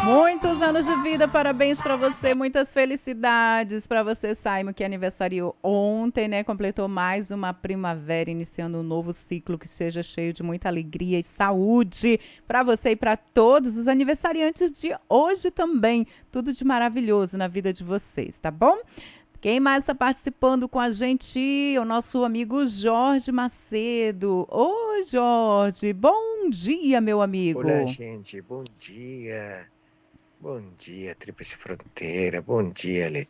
Muitos anos de vida, parabéns para você, muitas felicidades para você, Simon, que aniversariou ontem, né? Completou mais uma primavera, iniciando um novo ciclo que seja cheio de muita alegria e saúde para você e para todos os aniversariantes de hoje também. Tudo de maravilhoso na vida de vocês, tá bom? Quem mais está participando com a gente? O nosso amigo Jorge Macedo. Oi, Jorge. Bom dia, meu Olá, amigo. gente, bom dia. Bom dia, Tríplice Fronteira. Bom dia,